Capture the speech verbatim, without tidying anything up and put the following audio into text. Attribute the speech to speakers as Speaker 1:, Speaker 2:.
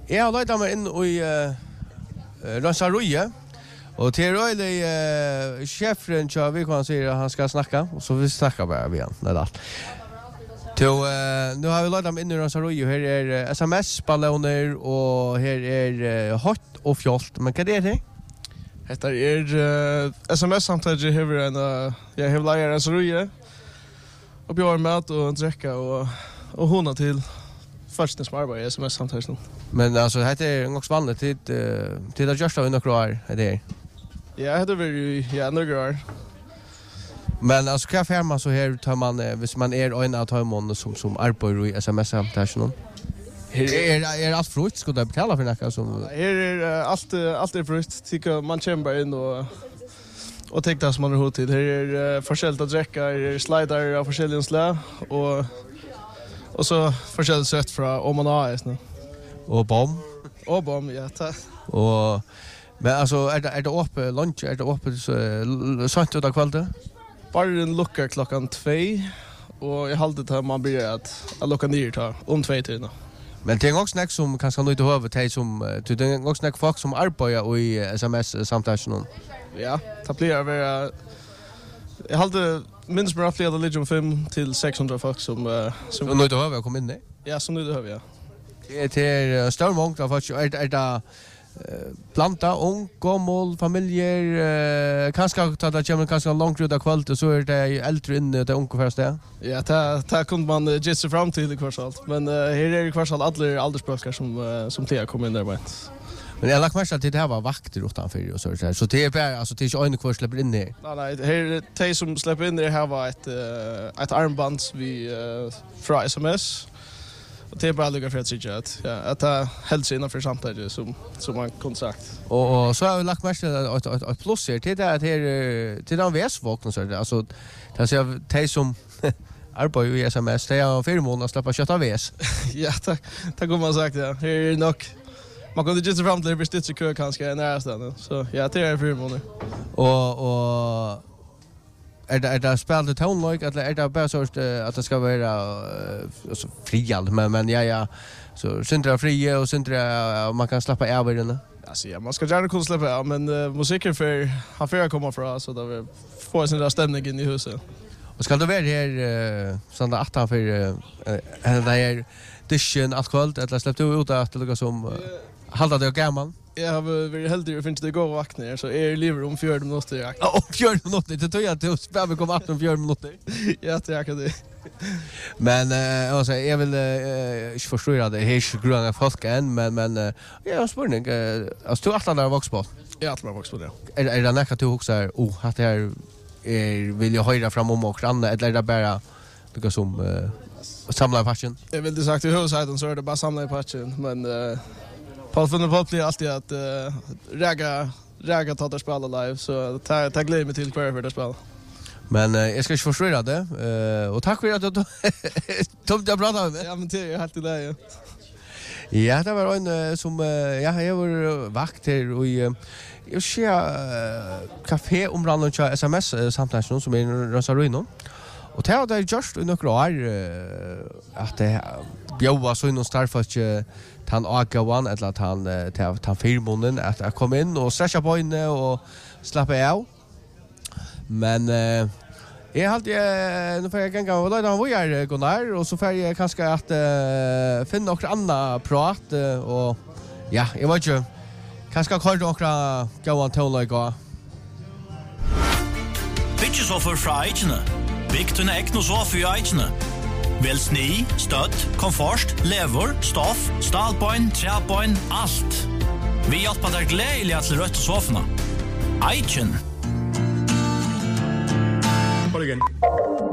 Speaker 1: Jag leder mig in i uh, Ransaroie. Och till Röjlig uh, chefen så vi kan säga att han ska snacka och så vi snackar bara igen när allt. Till uh, nu har vi lagt dem in i Ransaroie. Här är uh, sms-balloner och här är uh, hot och fjolt. Men vad är det?
Speaker 2: Detta är uh, sms-samtalet jag har en uh, jag har lagat Ransaroie. Och bjöd mat och en dräcka och och hona till första som arbetar i sms-samtalet.
Speaker 1: Men alltså det är också vanligt till till att just av några år är det.
Speaker 2: Ja, det blir ja några år.
Speaker 1: Men alltså kan färma så här tar man hvis man är en av tar som som arbetar i sms-samtalet. Är är är allt frukt ska du betala för något som
Speaker 2: Här är allt allt är frukt. Tycker man kämpar in och och tänkte som man har hot till. Här är försäljta dräcka, är slider av försäljning slä och och så försäljt sött från om man har nu.
Speaker 1: Och bom.
Speaker 2: Och bom, ja tack.
Speaker 1: Och men alltså är det är det uppe lunch är det uppe så sent ut av kvällen?
Speaker 2: Bara den luckar klockan två och jag hållde till man blir att att lucka ner ta om två tiden.
Speaker 1: Men det är också snack som kanske nog inte över till som det är också snack folk som arbetar i sms-samtalet någon.
Speaker 2: Ja, det blir över jag hade minst bara fler Legion fem till sexhundra folk som uh, som
Speaker 1: nu då har vi kommit in det.
Speaker 2: Ja, som nu det har vi. Ja.
Speaker 1: Det är stor många av folk är är det planta ung gammal familjer kanske ta det kommer kanske långt ut av kvällen så är det äldre inne det unga först det.
Speaker 2: Ja, ta ta kunde man gissa fram till det kvarsalt. Men uh, här är det kvarsalt alla åldersböcker som uh, som te kommer in där med.
Speaker 1: Men jag lagt mest att det här var vakter utanför och så där. Så det är bara alltså det är inte en kvar släpper in det.
Speaker 2: Nej nej, här te som släpper in det här var ett uh, ett armband vi uh, från S M S. Och det är bara lugga för att säga att ja, att ta helt sig innanför samtalet som som man kunde sagt.
Speaker 1: Och, och så har vi lagt mest att att plus här till det att här till den V S-vakten så där. Alltså det ser te som arbetar i S M S det är fyra månader släppa köta V S.
Speaker 2: Ja, tack. Tack om man sagt ja. Här är nog man kunde just fram till det stitch kör kanske nästan. Så ja, det är fyra månader.
Speaker 1: Och och är det är det spelat tone like eller är det bara så att det ska vara alltså frialt men men ja ja så syntra fria och syntra man kan släppa av den.
Speaker 2: Alltså ja, man ska gärna kunna släppa av men uh, musiken för har för komma från så där vi får sin där stämning in i huset.
Speaker 1: Och ska det vara här uh, söndag åtta för uh, det är dischen att kvällt eller släppte ut att det lukar som uh, halda det gammal.
Speaker 2: Jag har varit heldig att finna det går vakt ner så är livet om fjärde minuter.
Speaker 1: Ja, om fjärde minuter. Det tror jag att det spelar vi kommer om fjärde minuter.
Speaker 2: Ja, det är det.
Speaker 1: Men eh alltså jag vill eh inte förstå det här gröna folk än men men eh, ja, en spurning eh, alltså du alla där vuxpå.
Speaker 2: Ja, alla vuxpå det.
Speaker 1: Är är det näka du också är oh att det här är vill jag höra fram om och andra eller är det bara det som eh, samla passion.
Speaker 2: Jag vill det sagt i hushållet så är det bara samla i passion men eh Paul von der Poel blir alltid att uh, räga räga ta det spela live så ta ta glädje med till kvar för det spel.
Speaker 1: Men uh, jag ska inte förstöra det. Uh, och tack för att du tog det bra med.
Speaker 2: Ja, men det är helt i läge.
Speaker 1: Ja, det var en uh, som uh, ja, jag var vakt här och uh, jag ser uh, café områden och S M S uh, samtidigt som är i Ransaroie. Och det har det just under några år uh, att det bjöd så inom starfast uh, han agawan eller att han uh, ta firmonen att uh, komma in och stretcha på inne och slappa av. Men uh, jag hade uh, nu får jag gänga och då var jag gå ner och så får jag kanske att uh, finna några andra prat uh, och ja, jag vet inte kanske kvar några gåan tonlägga.
Speaker 3: Bitches offer frighten. Big to neck no så för jag Vel sni, støtt, komfort, lever, stoff, stalpoin, trepoin, allt. Vi hjelper deg gledelig til rødt sofna. Eichen.
Speaker 4: Hold igen.